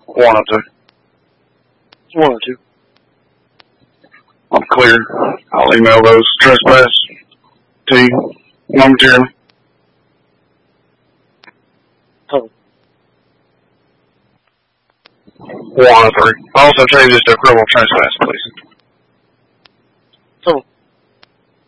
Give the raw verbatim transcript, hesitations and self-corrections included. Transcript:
One or two. One or two. I'm clear. I'll email those trespass to you momentarily. Oh. One or three. Also change this to criminal trespass, please.